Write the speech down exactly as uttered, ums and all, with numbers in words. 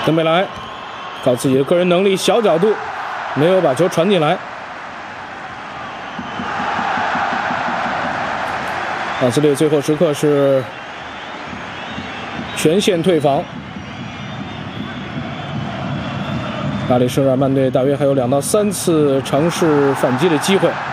登贝莱靠自己的个人能力，小角度没有把球传进来。马斯列最后时刻是全线退防。巴黎圣日耳曼队大约还有两到三次尝试反击的机会。